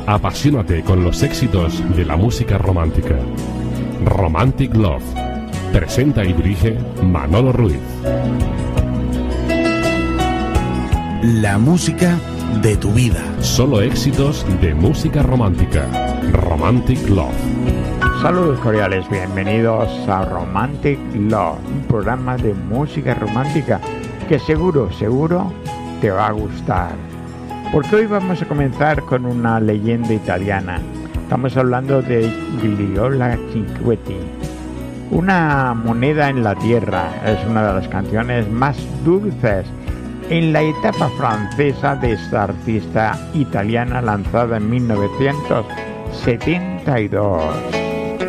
Apasionate con los éxitos de la música romántica. Romantic Love. Presenta y dirige Manolo Ruiz. La música de tu vida. Solo éxitos de música romántica. Romantic Love. Saludos cordiales, bienvenidos a Romantic Love, un programa de música romántica que seguro te va a gustar. Porque hoy vamos a comenzar con una leyenda italiana. Estamos hablando de Gigliola Cinquetti. Una moneda en la tierra es una de las canciones más dulces en la etapa francesa de esta artista italiana, lanzada en 1972.